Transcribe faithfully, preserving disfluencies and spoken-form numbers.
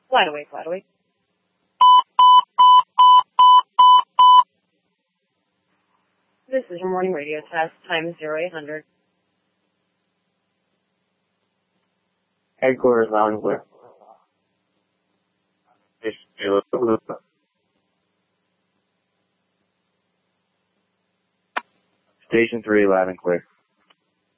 Wide awake, wide awake. This is your morning radio test. Time is zero eight hundred. Headquarters loud and clear. Station three loud and clear.